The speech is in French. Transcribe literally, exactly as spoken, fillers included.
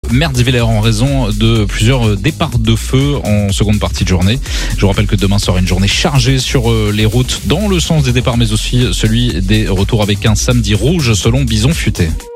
Mertzwiller en raison de plusieurs départs de feu en seconde partie de journée. Je vous rappelle que demain sera une journée chargée sur les routes dans le sens des départs mais aussi celui des retours avec un samedi rouge selon Bison Futé.